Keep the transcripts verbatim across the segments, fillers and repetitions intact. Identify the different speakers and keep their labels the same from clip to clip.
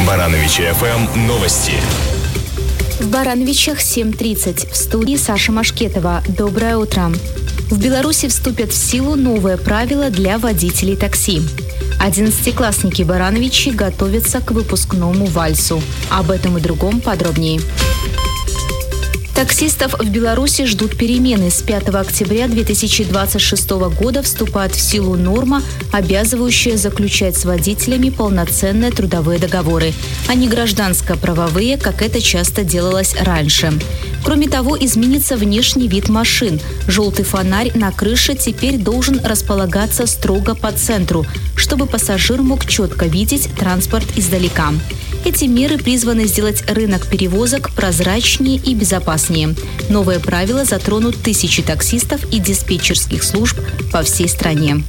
Speaker 1: Барановичи эф эм новости.
Speaker 2: В Барановичах семь тридцать. В студии Саша Машкетова. Доброе утро. В Беларуси вступят в силу новые правила для водителей такси. Одиннадцатиклассники Барановичи готовятся к выпускному вальсу. Об этом и другом подробнее. Таксистов в Беларуси ждут перемены. С пятого октября две тысячи двадцать шестого года вступает в силу норма, обязывающая заключать с водителями полноценные трудовые договоры, а не гражданско-правовые, как это часто делалось раньше. Кроме того, изменится внешний вид машин. Желтый фонарь на крыше теперь должен располагаться строго по центру, чтобы пассажир мог четко видеть транспорт издалека. Эти меры призваны сделать рынок перевозок прозрачнее и безопаснее. Новые правила затронут тысячи таксистов и диспетчерских служб по всей стране.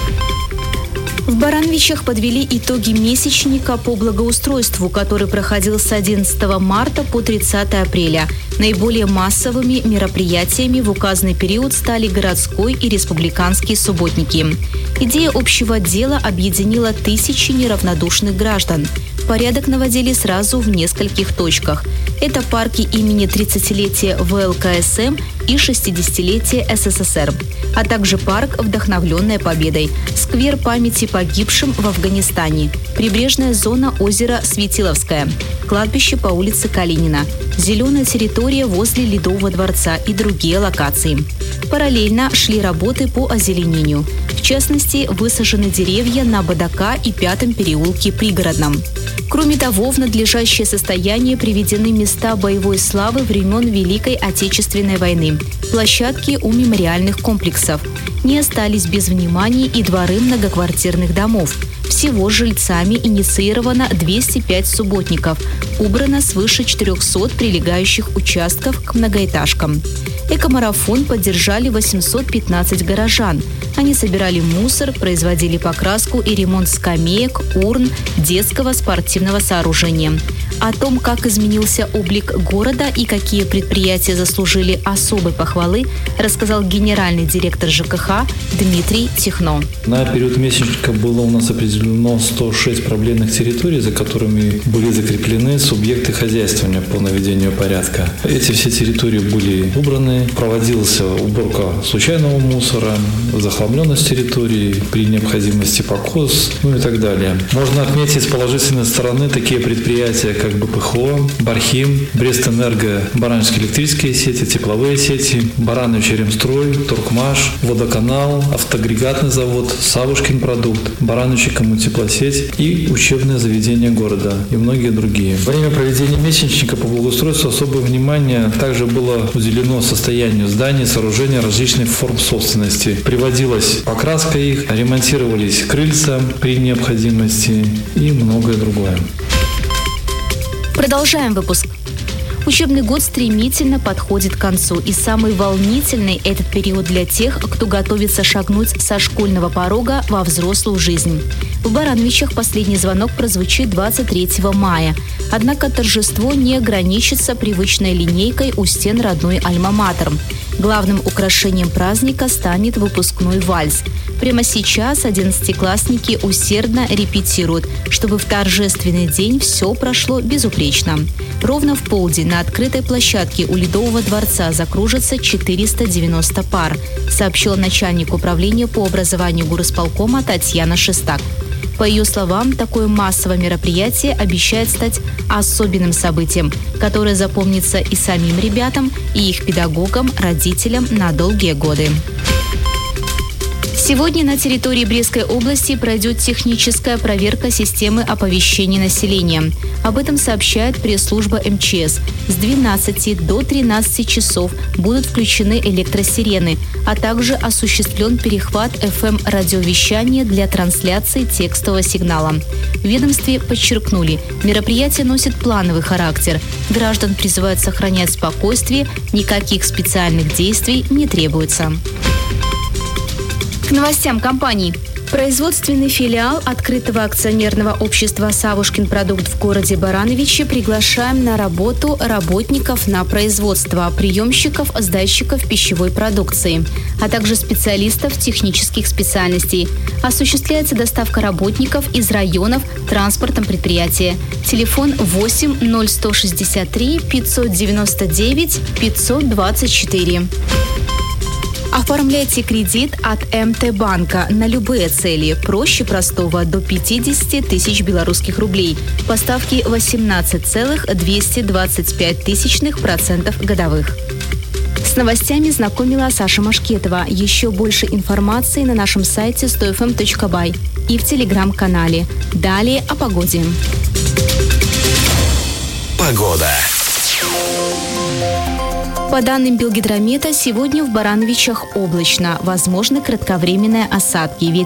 Speaker 2: В Барановичах подвели итоги месячника по благоустройству, который проходил с одиннадцатого марта по тридцатое апреля. Наиболее массовыми мероприятиями в указанный период стали городской и республиканские субботники. Идея общего дела объединила тысячи неравнодушных граждан. Порядок наводили сразу в нескольких точках. Это парки имени тридцатилетия вэ эл ка эс эм и шестидесятилетия эс эс эс эр, а также парк «Вдохновленная победой», сквер памяти погибшим в Афганистане, прибрежная зона озера Светиловское, кладбище по улице Калинина, зеленая территория возле Ледового дворца и другие локации. Параллельно шли работы по озеленению. В частности, высажены деревья на Бадака и Пятом переулке Пригородном. Кроме того, в надлежащее состояние приведены места боевой славы времен Великой Отечественной войны, площадки у мемориальных комплексов. Не остались без внимания и дворы многоквартирных домов. Всего жильцами инициировано двести пять субботников, убрано свыше четырехсот прилегающих участков к многоэтажкам. Экомарафон поддержали восемьсот пятнадцать горожан. Они собирали мусор, производили покраску и ремонт скамеек, урн, детского спортивного сооружения. О том, как изменился облик города и какие предприятия заслужили особой похвалы, рассказал генеральный директор жэ ка ха Дмитрий Тихно.
Speaker 3: На период месячника было у нас определено сто шесть проблемных территорий, за которыми были закреплены субъекты хозяйствования по наведению порядка. Эти все территории были убраны, проводилась уборка случайного мусора, захламленность территории, при необходимости покос, ну и так далее. Можно отметить с положительной стороны такие предприятия, как бэ пэ ха о, Бархим, Брестэнерго, Барановичские электрические сети, тепловые сети, Барановичи Ремстрой, Туркмаш, Водоканал, Автоагрегатный завод, Савушкин продукт, Барановичи Коммунтеплосеть и учебные заведения города и многие другие. Во время проведения месячника по благоустройству особое внимание также было уделено состоянию зданий, сооружений различных форм собственности. Приводилась покраска их, ремонтировались крыльца при необходимости и многое другое.
Speaker 2: Продолжаем выпуск. Учебный год стремительно подходит к концу, и самый волнительный этот период для тех, кто готовится шагнуть со школьного порога во взрослую жизнь. В Барановичах последний звонок прозвучит двадцать третьего мая. Однако торжество не ограничится привычной линейкой у стен родной альма-матер. Главным украшением праздника станет выпускной вальс. Прямо сейчас одиннадцатиклассники усердно репетируют, чтобы в торжественный день все прошло безупречно. Ровно в полдень на открытой площадке у Ледового дворца закружится четыреста девяносто пар, сообщила начальник управления по образованию горисполкома Татьяна Шестак. По ее словам, такое массовое мероприятие обещает стать особенным событием, которое запомнится и самим ребятам, и их педагогам, родителям на долгие годы. Сегодня на территории Брестской области пройдет техническая проверка системы оповещения населения. Об этом сообщает пресс-служба эм че эс. С двенадцати до тринадцати часов будут включены электросирены, а также осуществлен перехват эф эм-радиовещания для трансляции текстового сигнала. В ведомстве подчеркнули, мероприятие носит плановый характер. Граждан призывают сохранять спокойствие, никаких специальных действий не требуется. К новостям компаний. Производственный филиал открытого акционерного общества «Савушкин продукт» в городе Барановичи приглашаем на работу работников на производство, приемщиков, сдатчиков пищевой продукции, а также специалистов технических специальностей. Осуществляется доставка работников из районов транспортом предприятия. Телефон восемь ноль сто шестьдесят три пятьсот девяносто девять пятьсот двадцать четыре. Оформляйте кредит от эм тэ банка на любые цели. Проще простого до пятидесяти тысяч белорусских рублей. По ставке восемнадцать целых двести двадцать пять тысячных процентов годовых. С новостями знакомила Саша Машкетова. Еще больше информации на нашем сайте сто эф эм точка бай и в телеграм-канале. Далее о погоде.
Speaker 1: Погода.
Speaker 2: По данным Белгидромета, сегодня в Барановичах облачно. Возможны кратковременные осадки.